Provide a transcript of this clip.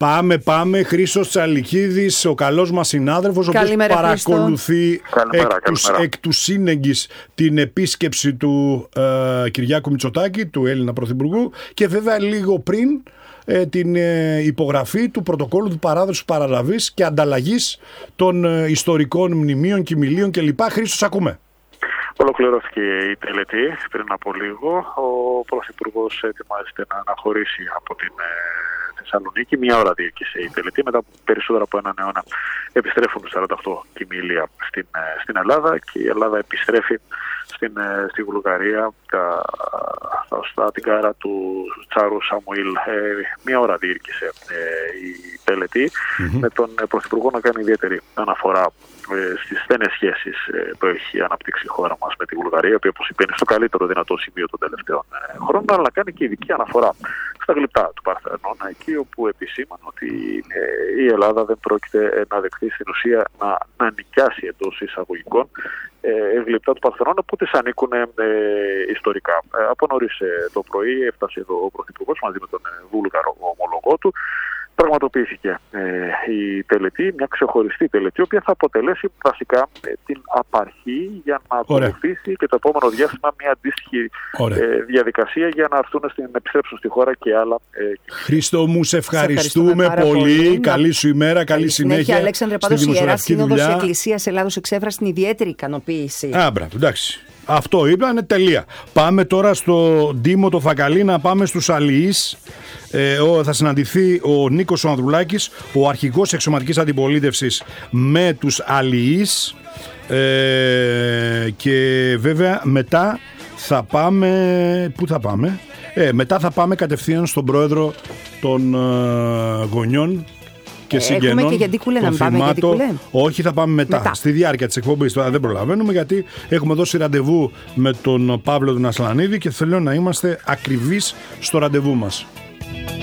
Πάμε. Χρήστος Τσαλικίδης, ο καλός μας συνάδελφος, ο οποίος παρακολουθεί εκ του σύνεγγυς την επίσκεψη του Κυριάκου Μητσοτάκη, του Έλληνα Πρωθυπουργού, και βέβαια λίγο πριν την υπογραφή του πρωτοκόλλου του παράδοσης παραλαβής και ανταλλαγής των ιστορικών μνημείων, κοιμηλίων κλπ. Χρήστος, ακούμε. Ολοκληρώθηκε η τελετή πριν από λίγο. Ο Πρωθυπουργός ετοιμάζεται να αναχωρήσει από την Θεσσαλονίκη. Μία ώρα διήρκησε η τελετή. Μετά από περισσότερο από έναν αιώνα επιστρέφουν 48 κοιμήλια στην Ελλάδα και η Ελλάδα επιστρέφει στη Βουλγαρία στα την κάρα του Τσάρου Σαμουήλ. Μία ώρα διήρκησε η τελετή, με τον Πρωθυπουργό να κάνει ιδιαίτερη αναφορά στις στενές σχέσεις που έχει αναπτύξει η χώρα μας με τη Βουλγαρία, η οποία, όπως είπε, είναι στο καλύτερο δυνατό σημείο των τελευταίων χρόνων, αλλά κάνει και ειδική αναφορά στα γλυπτά του Παρθενώνα, εκεί όπου επισήμανε ότι η Ελλάδα δεν πρόκειται να δεχθεί στην ουσία να νοικιάσει εντός εισαγωγικών γλυπτά του Παρθενώνα που τις ανήκουν ιστορικά. Από νωρίς το πρωί έφτασε εδώ ο Πρωθυπουργός μαζί με τον Βούλγαρο ομολογό του. Πραγματοποιήθηκε η τελετή, μια ξεχωριστή τελετή, η οποία θα αποτελέσει βασικά την απαρχή για να ακολουθήσει και το επόμενο διάστημα μια αντίστοιχη διαδικασία για να επιστρέψουν στη χώρα και άλλα. Χρήστο μου, σε ευχαριστούμε πολύ. Καλή σου ημέρα, καλή συνέχεια. Αλέξανδρε, πάντως η Ιερά Σύνοδος Εκκλησίας Ελλάδος εξέφρασε την ιδιαίτερη ικανοποίηση. Μπράβο, εντάξει. Αυτό είπανε, τελεία. Πάμε τώρα στο Ντίμο το Φακαλί, να πάμε στους αλληλείς. Θα συναντηθεί ο Νίκος ο Ανδρουλάκης, ο αρχηγός εξωματικής αντιπολίτευσης, με τους αλληλείς, και βέβαια μετά θα πάμε. Πού θα πάμε? Μετά θα πάμε κατευθείαν στον πρόεδρο των γονιών και συγγενών. Έχουμε και για Ντίκουλε να πάμε για Ντίκουλε. Όχι, θα πάμε μετά. Στη διάρκεια της εκπομπής. Τώρα δεν προλαβαίνουμε, γιατί έχουμε δώσει ραντεβού με τον Παύλο τον Ασλανίδη και θέλω να είμαστε ακριβείς στο ραντεβού μας.